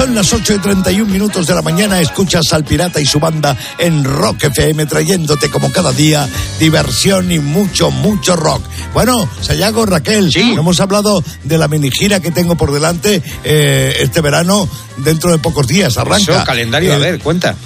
Son las 8:31 de la mañana. Escuchas al Pirata y su banda en Rock FM, trayéndote como cada día diversión y mucho rock. Bueno, Sayago, Raquel, sí. Hemos hablado de la mini gira que tengo por delante este verano. Dentro de pocos días arranca. Eso, calendario, a ver, cuenta.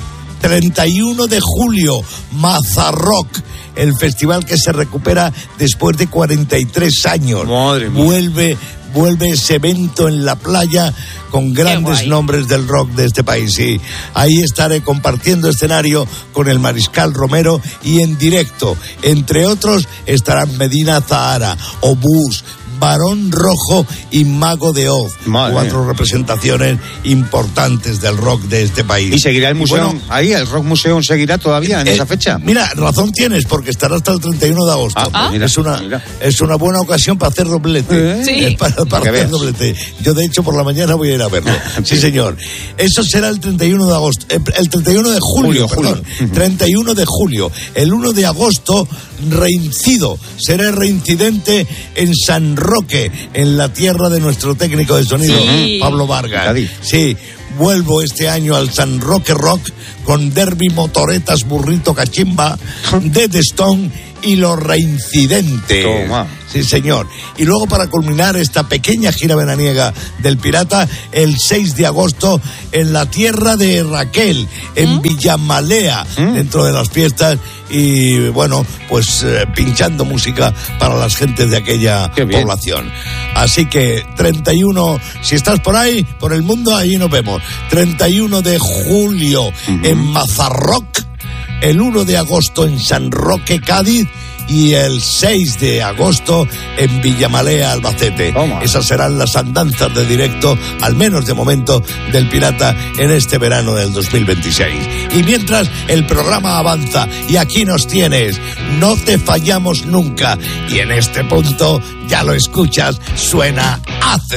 31 de julio, Mazarrock, el festival que se recupera después de 43 años. Madre mía. Vuelve ese evento en la playa con grandes nombres del rock de este país. Sí, ahí estaré compartiendo escenario con el Mariscal Romero y en directo. Entre otros estarán Medina Zahara, Obús, Barón Rojo y Mago de Oz. Madre 4 mía. Representaciones importantes del rock de este país. ¿Y seguirá el museo ahí? ¿El Rock Museum seguirá todavía en esa fecha? Mira, razón tienes, porque estará hasta el 31 de agosto. Mira, es una buena ocasión para hacer doblete. Sí. Para hacer doblete. Yo, de hecho, por la mañana voy a ir a verlo. Sí, señor. Eso será el 31 de agosto. El 31 de julio, perdón. 31 de julio. El 1 de agosto, reincido. Seré reincidente en San Roque, en la tierra de nuestro técnico de sonido, Pablo Vargas. Cádiz. Sí, vuelvo este año al San Roque Rock con Derby, Motoretas, Burrito, Cachimba, Dead Stone y Los Reincidentes. Toma. Sí, señor. Y luego, para culminar esta pequeña gira veraniega del Pirata, el 6 de agosto en la tierra de Raquel, en Villamalea, dentro de las fiestas, y bueno, pues pinchando música para las gentes de aquella población. Así que 31, si estás por ahí, por el mundo, allí nos vemos. 31 de julio en Mazarrock, el 1 de agosto en San Roque, Cádiz, y el 6 de agosto en Villamalea, Albacete. Toma. Esas serán las andanzas de directo, al menos de momento, del Pirata en este verano del 2026. Y mientras el programa avanza, y aquí nos tienes, no te fallamos nunca, y en este punto, ya lo escuchas, suena ACDC.